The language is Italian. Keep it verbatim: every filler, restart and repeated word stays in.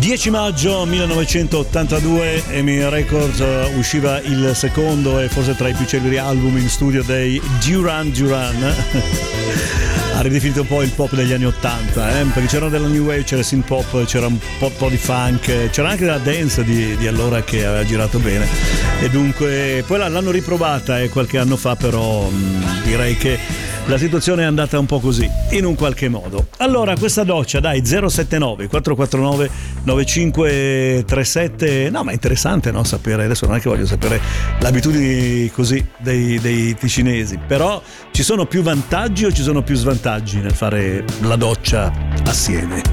dieci maggio millenovecentottantadue, Emi Records, uh, usciva il secondo e forse tra i più celebri album in studio dei Duran Duran. Ha ridefinito un po' il pop degli anni ottanta, eh? Perché c'era della new wave, c'era il synth pop, c'era un po', un po' di funk, c'era anche della dance di, di allora che aveva girato bene, e dunque poi l'hanno riprovata eh, qualche anno fa, però mh, direi che la situazione è andata un po' così, in un qualche modo. Allora, questa doccia, dai, zero sette nove quattro quattro nove nove cinque tre sette, no, ma è interessante, no, sapere, adesso non è che voglio sapere le abitudini così dei, dei ticinesi, però ci sono più vantaggi o ci sono più svantaggi nel fare la doccia assieme?